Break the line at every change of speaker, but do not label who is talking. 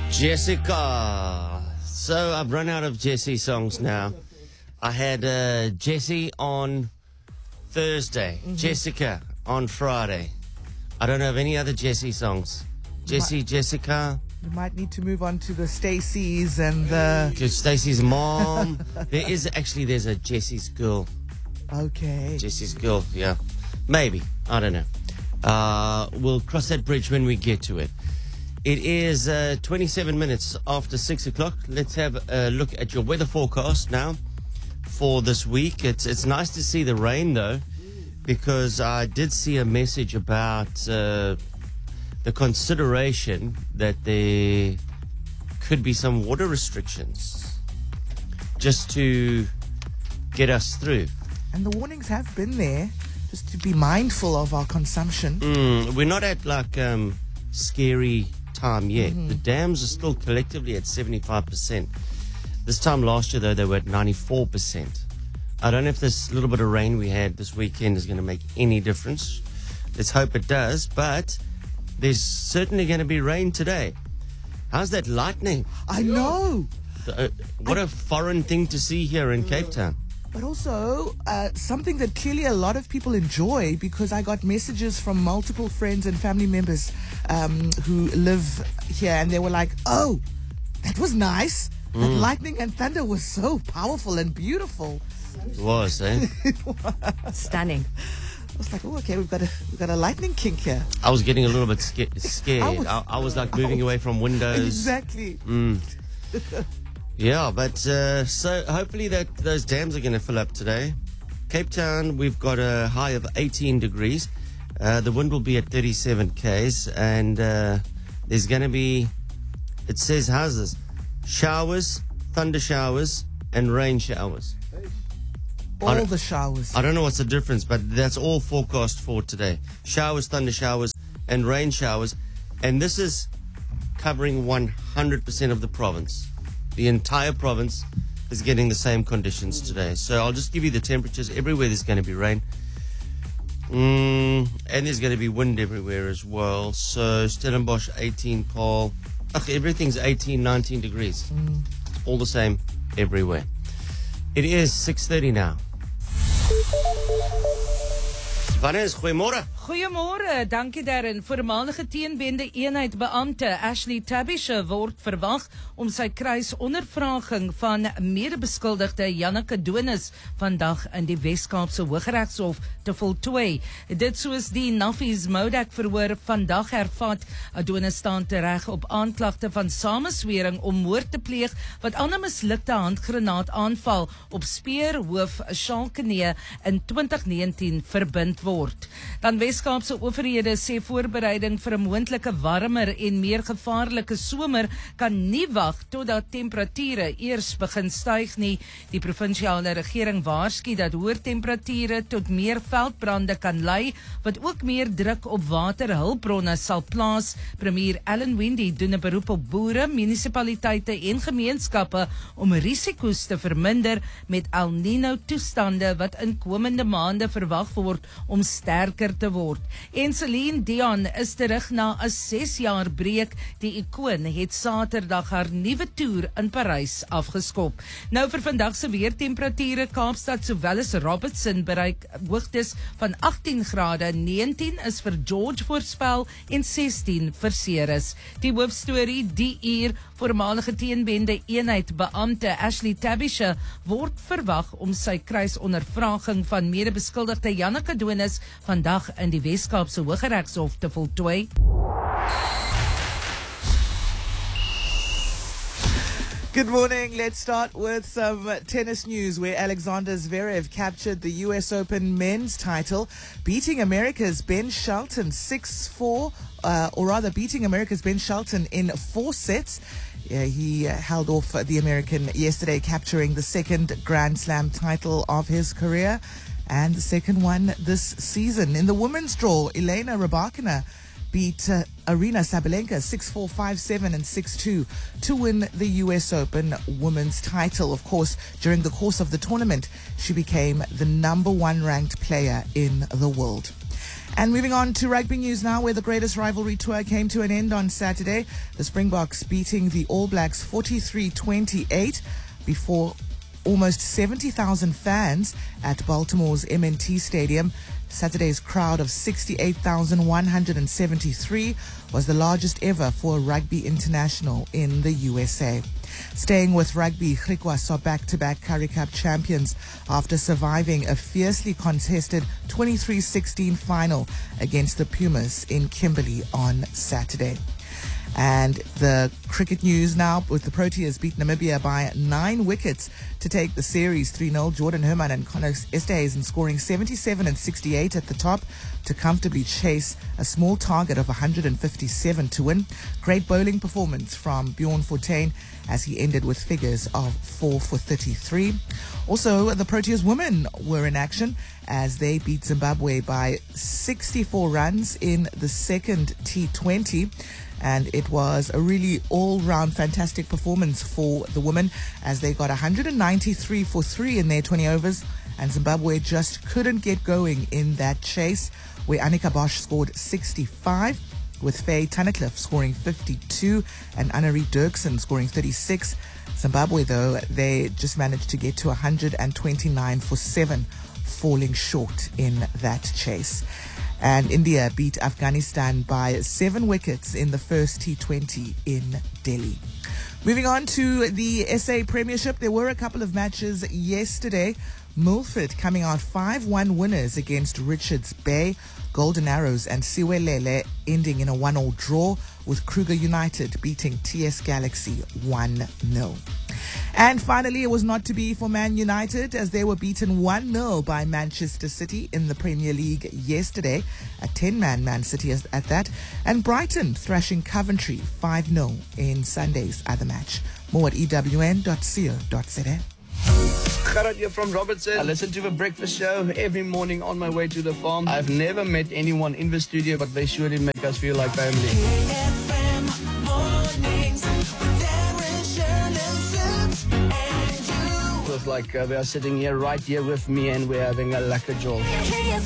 Jessica. So I've run out of Jessie songs now. I had Jessie on Thursday, Jessica on Friday. I don't have any other Jessie songs. Jessica.
You might need to move on to the Stacey's and the...
Stacey's mom. There's a Jessie's girl.
Okay.
Jessie's girl, yeah. Maybe. I don't know. We'll cross that bridge when we get to it. It is 27 minutes after 6 o'clock. Let's have a look at your weather forecast now for this week. It's nice to see the rain, though, because I did see a message about the consideration that there could be some water restrictions just to get us through.
And the warnings have been there, just to be mindful of our consumption.
We're not at like scary time yet. The dams are still collectively at 75%. This time last year, though, they were at 94%. I don't know if this little bit of rain we had this weekend is going to make any difference. Let's hope it does, but there's certainly going to be rain today. How's that lightning?
I know.
What a foreign thing to see here in Cape Town.
But also something that clearly a lot of people enjoy, because I got messages from multiple friends and family members who live here, and they were like, oh, that was nice. That lightning and thunder was so powerful and beautiful.
It was, eh?
Stunning.
I was like, oh, okay, we've got a lightning kink here.
I was getting a little bit scared. I was like moving away from windows.
Exactly.
Yeah, but so hopefully those dams are going to fill up today. Cape Town, we've got a high of 18 degrees. The wind will be at 37 k's, and there's going to be, it says, how's this? Showers, thunder showers, and rain showers.
All the showers.
I don't know what's the difference, but that's all forecast for today. Showers, thunder showers, and rain showers. And this is covering 100% of the province. The entire province is getting the same conditions today. So I'll just give you the temperatures. Everywhere there's going to be rain. And there's going to be wind everywhere as well. So Stellenbosch, 18, Paul. Everything's 18, 19 degrees. It's all the same everywhere. It is 6:30 now. Vanessa, goeiemôre.
Goeiemôre, dankie Darren. Voormalige teenbende eenheid beampte Ashley Tabisha word verwag om sy kruisondervraging van medebeskuldigde Janneke Donis vandag in die Wes-Kaapse Hooggeregshof te voltooi. Dit soos die Naffies Modak verhoor vandag hervat. Donis staan tereg op aanklagte van sameswering om moord te pleeg wat aan 'n mislukte handgranaat aanval op Speerhoof Shalkenee in 2019 verbind word. Dan Wes-Kaapse owerhede sê voorbereiding vir 'n moontlike warmer en meer gevaarlike somer kan nie wag totdat temperature eers begin styg nie. Die provinsiale regering waarsku dat hoër temperature tot meer veldbrande kan lei, wat ook meer druk op waterhulpbronne sal plaas. Premier Alan Winde doen 'n beroep op boere, munisipaliteite en gemeenskappe om risiko's te verminder met El Nino toestande wat in komende maande verwag word om sterker te word. En Celine Dion is terug na 'n 6 jaar breek. Die ikoon het Saterdag haar nuwe toer in Parys afgeskop. Nou vir vandag se weertemperature, Kaapstad sowel as Robertson bereik hoogtes van 18 grade, 19 is vir George voorspel en 16 vir Ceres. Die hoofstorie die uur, voormalige teenbende eenheid beampte Ashley Tabisha word verwag om sy kruisondervraging van medebeskuldigde Janneke Donis vandag in die Wes-Kaapse Hooggeregshof te voltooi.
Good morning. Let's start with some tennis news, where Alexander Zverev captured the US Open men's title, beating America's Ben Shelton 6-4, beating America's Ben Shelton in 4 sets. He held off the American yesterday, capturing the second Grand Slam title of his career and the second one this season. In the women's draw, Elena Rybakina beat Arina Sabalenka 6-4, 5-7 and 6-2 to win the US Open women's title. Of course, during the course of the tournament, she became the #1 ranked player in the world. And moving on to rugby news now, where the greatest rivalry tour came to an end on Saturday. The Springboks beating the All Blacks 43-28 before almost 70,000 fans at Baltimore's M&T Stadium. Saturday's crowd of 68,173 was the largest ever for a rugby international in the USA. Staying with rugby, Griquas saw back-to-back Currie Cup champions after surviving a fiercely contested 23-16 final against the Pumas in Kimberley on Saturday. And the cricket news now, with the Proteas beat Namibia by 9 wickets to take the series 3-0. Jordan Herman and Connor Esterhuizen scoring 77 and 68 at the top to comfortably chase a small target of 157 to win. Great bowling performance from Bjorn Fortuin as he ended with figures of 4 for 33. Also, the Proteas women were in action as they beat Zimbabwe by 64 runs in the second T20. And it was a really all-round fantastic performance for the women as they got 193 for 3 in their 20 overs. And Zimbabwe just couldn't get going in that chase, where Annika Bosch scored 65, with Faye Tunnicliffe scoring 52 and Annerie Dirksen scoring 36. Zimbabwe, though, they just managed to get to 129 for 7, falling short in that chase. And India beat Afghanistan by 7 wickets in the first T20 in Delhi. Moving on to the SA Premiership, there were a couple of matches yesterday. Milford coming out 5-1 winners against Richards Bay. Golden Arrows and Siwelele ending in a 1-1 draw, with Kruger United beating TS Galaxy 1-0. And finally, it was not to be for Man United as they were beaten 1-0 by Manchester City in the Premier League yesterday. A 10-man Man City at that. And Brighton thrashing Coventry 5-0 in Sunday's other match. More at ewn.co.za.
Gerard here from Robertson. I listen to the breakfast show every morning on my way to the farm. I've never met anyone in the studio, but they surely make us feel like family.
KFM mornings with Darren, Shirley, and you.
It was like they are sitting here right here with me and we're having a lekker joy.